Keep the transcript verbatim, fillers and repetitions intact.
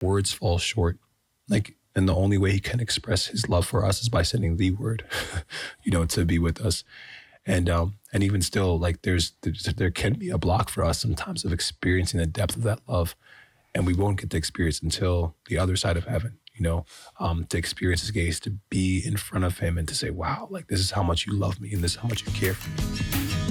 words fall short. Like, and the only way he can express his love for us is by sending the word, you know, to be with us. And um, and even still, like there's, there's there can be a block for us sometimes of experiencing the depth of that love, and we won't get to experience until the other side of heaven. You know, um, to experience his gaze, to be in front of him, and to say, "Wow, like this is how much you love me, and this is how much you care for me."